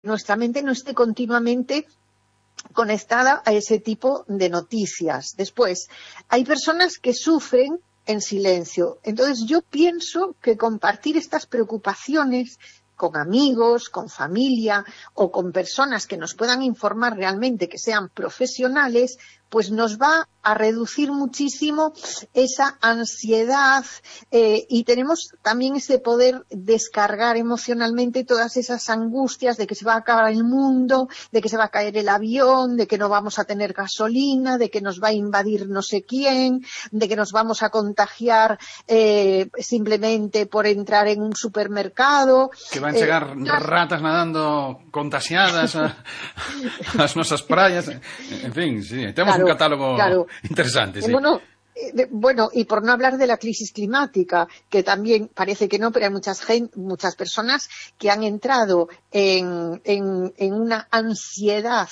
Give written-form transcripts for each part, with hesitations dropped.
nuestra mente no esté continuamente conectada a ese tipo de noticias. Después, hay personas que sufren en silencio. Entonces, yo pienso que compartir estas preocupaciones con amigos, con familia o con personas que nos puedan informar realmente, que sean profesionales, pues nos va a reducir muchísimo esa ansiedad y tenemos también ese poder descargar emocionalmente todas esas angustias de que se va a acabar el mundo, de que se va a caer el avión, de que no vamos a tener gasolina, de que nos va a invadir no sé quién, de que nos vamos a contagiar simplemente por entrar en un supermercado. Que van chegar ratas nadando contagiadas ás nosas praias. En fin, sí, temos un catálogo interesante, sí. Bueno, y por no hablar de la crisis climática, que también parece que no, pero hay muchas personas que han entrado en una ansiedad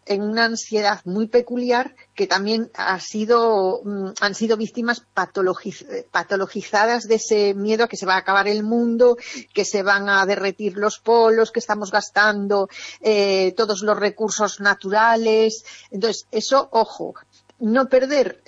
muy peculiar, que también han sido víctimas patologizadas de ese miedo a que se va a acabar el mundo, que se van a derretir los polos, que estamos gastando todos los recursos naturales. Entonces, eso, ojo, no perder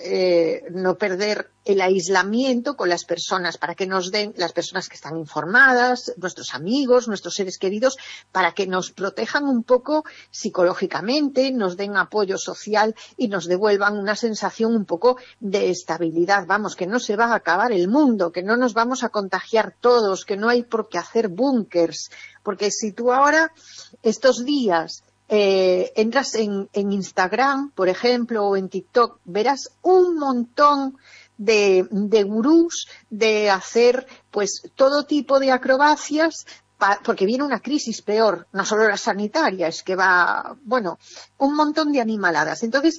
el aislamiento con las personas, para que nos den las personas que están informadas, nuestros amigos, nuestros seres queridos, para que nos protejan un poco psicológicamente, nos den apoyo social y nos devuelvan una sensación un poco de estabilidad. Vamos, que no se va a acabar el mundo, que no nos vamos a contagiar todos, que no hay por qué hacer búnkers, porque si tú ahora, estos días, entras en Instagram, por ejemplo, o en TikTok, verás un montón de gurús de hacer pues todo tipo de acrobacias, porque viene una crisis peor, no solo la sanitaria, es que va, bueno, un montón de animaladas. Entonces,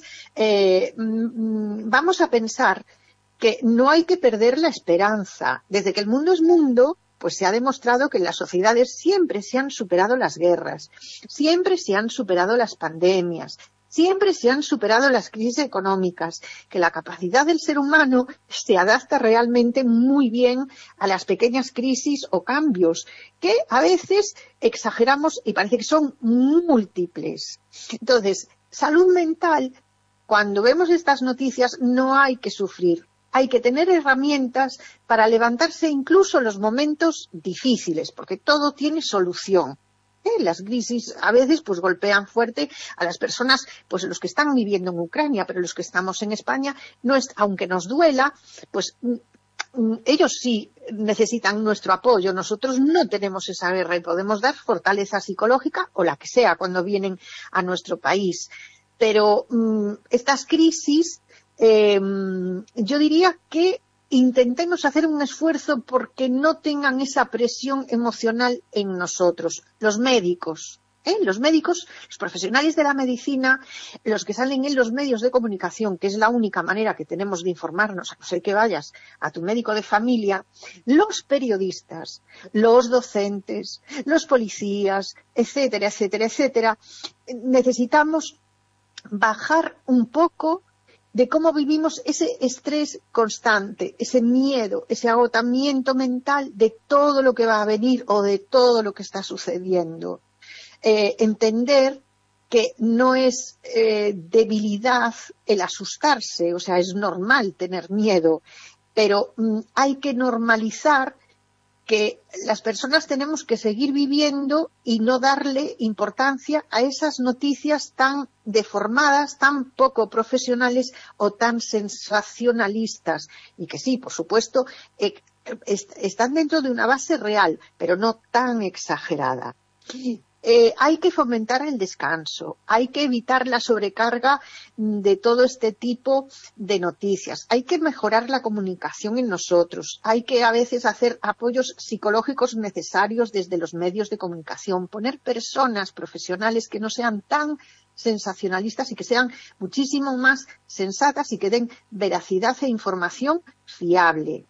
vamos a pensar que no hay que perder la esperanza. Desde que el mundo es mundo, pues se ha demostrado que en las sociedades siempre se han superado las guerras, siempre se han superado las pandemias, siempre se han superado las crisis económicas, que la capacidad del ser humano se adapta realmente muy bien a las pequeñas crisis o cambios, que a veces exageramos y parece que son múltiples. Entonces, salud mental, cuando vemos estas noticias, no hay que sufrir. Hay que tener herramientas para levantarse incluso en los momentos difíciles, porque todo tiene solución. Las crisis a veces pues golpean fuerte a las personas, pues los que están viviendo en Ucrania, pero los que estamos en España, aunque nos duela, pues ellos sí necesitan nuestro apoyo. Nosotros no tenemos esa guerra y podemos dar fortaleza psicológica o la que sea cuando vienen a nuestro país. Pero estas crisis, yo diría que intentemos hacer un esfuerzo porque no tengan esa presión emocional en nosotros. Los médicos, los profesionales de la medicina, los que salen en los medios de comunicación, que es la única manera que tenemos de informarnos, a no ser que vayas a tu médico de familia, los periodistas, los docentes, los policías, etcétera, etcétera, etcétera, necesitamos bajar un poco de cómo vivimos ese estrés constante, ese miedo, ese agotamiento mental de todo lo que va a venir o de todo lo que está sucediendo. Entender que no es debilidad el asustarse, o sea, es normal tener miedo, pero hay que normalizar que las personas tenemos que seguir viviendo y no darle importancia a esas noticias tan deformadas, tan poco profesionales o tan sensacionalistas. Y que sí, por supuesto, están dentro de una base real, pero no tan exagerada. Hay que fomentar el descanso, hay que evitar la sobrecarga de todo este tipo de noticias, hay que mejorar la comunicación en nosotros, hay que a veces hacer apoyos psicológicos necesarios desde los medios de comunicación, poner personas profesionales que no sean tan sensacionalistas y que sean muchísimo más sensatas y que den veracidad e información fiable.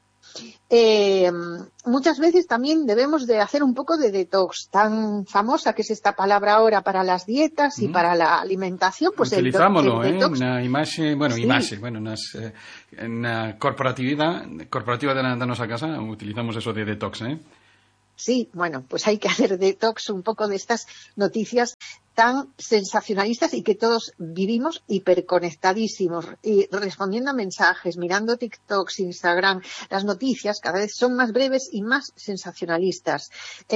Muchas veces también debemos de hacer un poco de detox, tan famosa que es esta palabra ahora para las dietas y para la alimentación, pues utilizámoslo, el detox. Na imaxe, na corporativa da nosa casa utilizamos eso de detox, Sí, bueno, pues hay que hacer detox un poco de estas noticias tan sensacionalistas y que todos vivimos hiperconectadísimos y respondiendo a mensajes, mirando TikToks, Instagram. Las noticias cada vez son más breves y más sensacionalistas.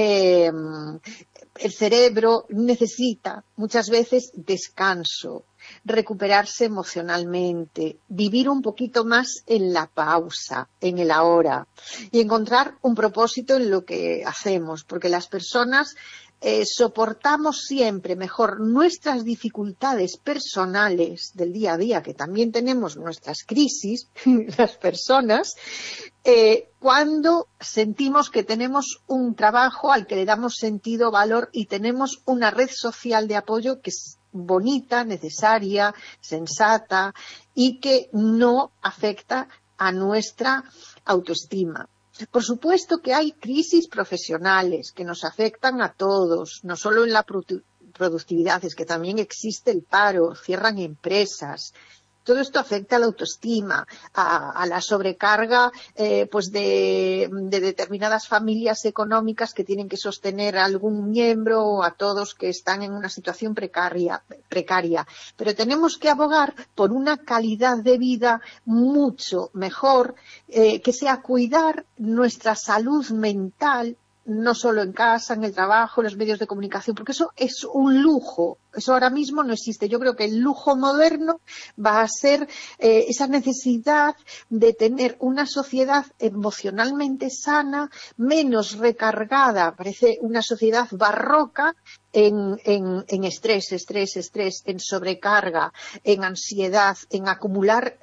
El cerebro necesita muchas veces descanso, recuperarse emocionalmente, vivir un poquito más en la pausa, en el ahora y encontrar un propósito en lo que hacemos, porque las personas soportamos siempre mejor nuestras dificultades personales del día a día, que también tenemos nuestras crisis, las personas, cuando sentimos que tenemos un trabajo al que le damos sentido, valor y tenemos una red social de apoyo que es bonita, necesaria, sensata y que no afecta a nuestra autoestima. Por supuesto que hay crisis profesionales que nos afectan a todos, no solo en la productividad, es que también existe el paro, cierran empresas. Todo esto afecta a la autoestima, a la sobrecarga pues de determinadas familias económicas que tienen que sostener a algún miembro o a todos que están en una situación precaria. Pero tenemos que abogar por una calidad de vida mucho mejor, que sea cuidar nuestra salud mental, no solo en casa, en el trabajo, en los medios de comunicación, porque eso es un lujo, eso ahora mismo no existe. Yo creo que el lujo moderno va a ser esa necesidad de tener una sociedad emocionalmente sana, menos recargada, parece una sociedad barroca, en estrés, en sobrecarga, en ansiedad, en acumular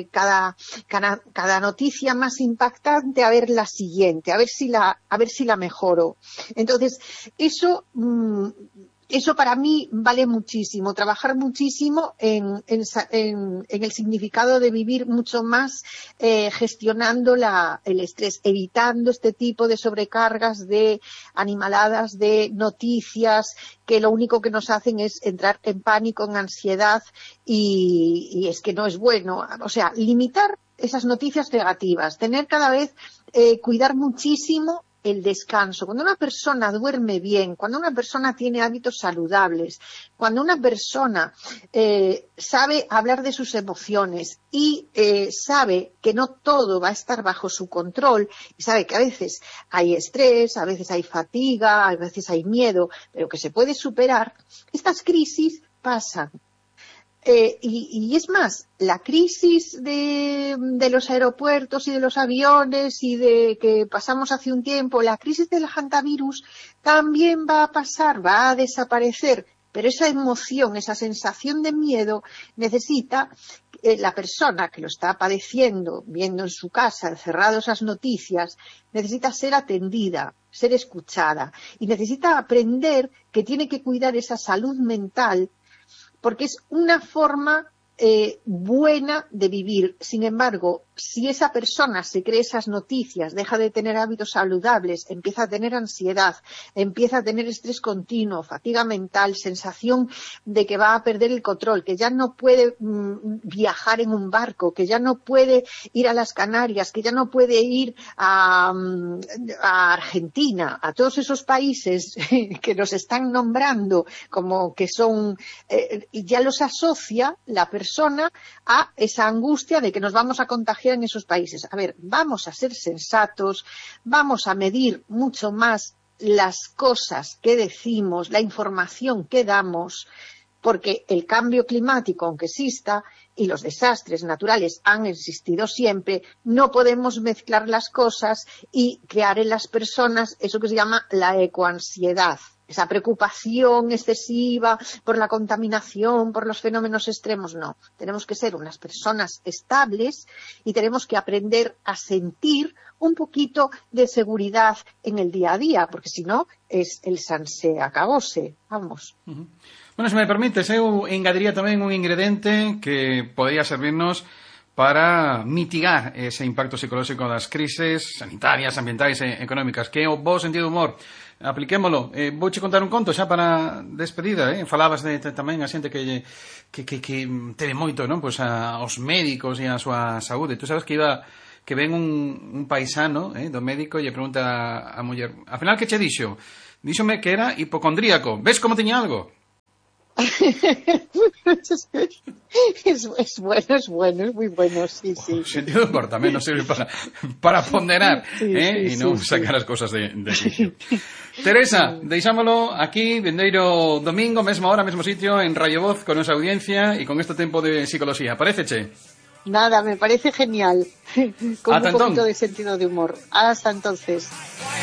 cada noticia más impactante a ver la siguiente, a ver si la mejoro. Entonces, eso para mí vale muchísimo, trabajar muchísimo en el significado de vivir mucho más gestionando el estrés, evitando este tipo de sobrecargas, de animaladas, de noticias que lo único que nos hacen es entrar en pánico, en ansiedad y es que no es bueno. O sea, limitar esas noticias negativas, tener cada vez, cuidar muchísimo el descanso. Cuando una persona duerme bien, cuando una persona tiene hábitos saludables, cuando una persona sabe hablar de sus emociones y sabe que no todo va a estar bajo su control y sabe que a veces hay estrés, a veces hay fatiga, a veces hay miedo, pero que se puede superar, estas crisis pasan. Y es más, la crisis de los aeropuertos y de los aviones y de que pasamos hace un tiempo, la crisis del hantavirus también va a pasar, va a desaparecer, pero esa emoción, esa sensación de miedo necesita la persona que lo está padeciendo, viendo en su casa, encerrado esas noticias, necesita ser atendida, ser escuchada y necesita aprender que tiene que cuidar esa salud mental porque es una forma buena de vivir. Sin embargo, si esa persona se cree esas noticias, deja de tener hábitos saludables, empieza a tener ansiedad, empieza a tener estrés continuo, fatiga mental, sensación de que va a perder el control, que ya no puede viajar en un barco, que ya no puede ir a las Canarias, que ya no puede ir a Argentina, a todos esos países que nos están nombrando como que son, ya los asocia la persona a esa angustia de que nos vamos a contagiar en esos países. A ver, vamos a ser sensatos, vamos a medir mucho más las cosas que decimos, la información que damos, porque el cambio climático, aunque exista, y los desastres naturales han existido siempre, no podemos mezclar las cosas y crear en las personas eso que se llama la ecoansiedad. Esa preocupación excesiva por la contaminación, por los fenómenos extremos, no. Tenemos que ser unas personas estables y tenemos que aprender a sentir un poquito de seguridad en el día a día, porque si no, es el sanse acabose, vamos. Uh-huh. Bueno, se me permites, eu engadiría tamén un ingrediente que podría servirnos para mitigar ese impacto psicolóxico das crises sanitarias, ambientais e económicas, que é o bo sentido do humor. Apliquémolo. Vouche contar un conto xa para despedida, Falabas de tamén a xente que teme moito, non? Pois aos médicos e a súa saúde. Tú sabes que iba que ven un paisano, do médico, e lle pregunta a muller, al final que che dixo? Díxome que era hipocondríaco. Ves como tiña algo? Es bueno, es muy bueno, sí. O sentido humor tamén nos sirve para ponderar, e non sacar as cosas de sitio. Teresa, deixámolo aquí, vindeiro domingo, mesma hora, mesmo sitio, en Radio Voz, con nosa audiencia e con este tempo de psicología. Paréceche? Nada, me parece genial. Con Hasta un poquito entón. de sentido de humor. Hasta entonces.